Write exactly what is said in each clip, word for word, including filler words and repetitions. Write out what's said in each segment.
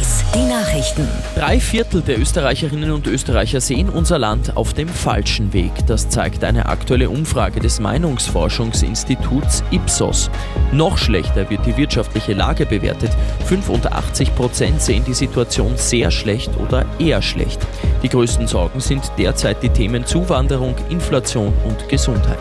eighties, die Nachrichten. Drei Viertel der Österreicherinnen und Österreicher sehen unser Land auf dem falschen Weg. Das zeigt eine aktuelle Umfrage des Meinungsforschungsinstituts Ipsos. Noch schlechter wird die wirtschaftliche Lage bewertet. fünfundachtzig Prozent sehen die Situation sehr schlecht oder eher schlecht. Die größten Sorgen sind derzeit die Themen Zuwanderung, Inflation und Gesundheit.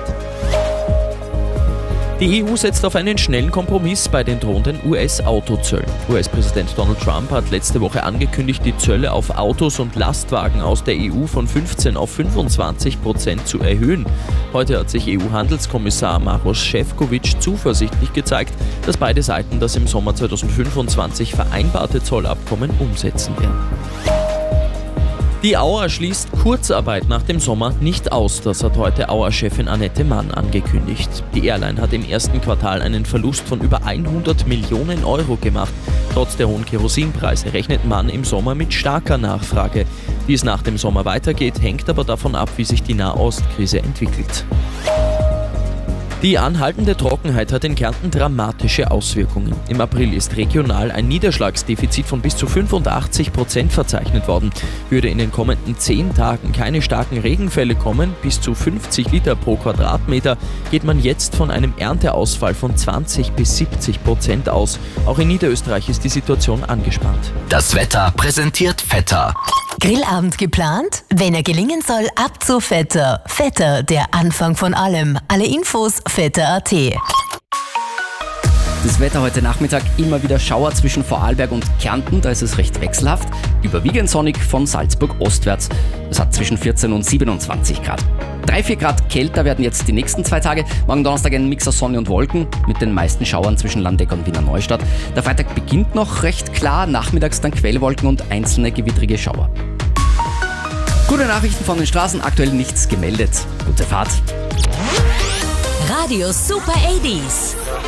Die E U setzt auf einen schnellen Kompromiss bei den drohenden U S-Autozöllen. U S-Präsident Donald Trump hat letzte Woche angekündigt, die Zölle auf Autos und Lastwagen aus der E U von fünfzehn auf fünfundzwanzig Prozent zu erhöhen. Heute hat sich E U-Handelskommissar Maroš Šefčovič zuversichtlich gezeigt, dass beide Seiten das im Sommer zweitausendfünfundzwanzig vereinbarte Zollabkommen umsetzen werden. Die Auer schließt Kurzarbeit nach dem Sommer nicht aus. Das hat heute Auer-Chefin Annette Mann angekündigt. Die Airline hat im ersten Quartal einen Verlust von über hundert Millionen Euro gemacht. Trotz der hohen Kerosinpreise rechnet Mann im Sommer mit starker Nachfrage. Wie es nach dem Sommer weitergeht, hängt aber davon ab, wie sich die Nahostkrise entwickelt. Die anhaltende Trockenheit hat in Kärnten dramatische Auswirkungen. Im April ist regional ein Niederschlagsdefizit von bis zu fünfundachtzig Prozent verzeichnet worden. Würde in den kommenden zehn Tagen keine starken Regenfälle kommen, bis zu fünfzig Liter pro Quadratmeter, geht man jetzt von einem Ernteausfall von zwanzig bis siebzig Prozent aus. Auch in Niederösterreich ist die Situation angespannt. Das Wetter präsentiert Vetter. Grillabend geplant? Wenn er gelingen soll, ab zu Vetter. Vetter, der Anfang von allem. Alle Infos vetter punkt at. Das Wetter heute Nachmittag immer wieder Schauer zwischen Vorarlberg und Kärnten, da ist es recht wechselhaft. Überwiegend sonnig von Salzburg ostwärts. Es hat zwischen vierzehn und siebenundzwanzig Grad. drei, vier Grad kälter werden jetzt die nächsten zwei Tage. Morgen Donnerstag ein Mix aus Sonne und Wolken mit den meisten Schauern zwischen Landeck und Wiener Neustadt. Der Freitag beginnt noch recht klar, nachmittags dann Quellwolken und einzelne gewittrige Schauer. Gute Nachrichten von den Straßen, aktuell nichts gemeldet. Gute Fahrt. Radio Super achtziger.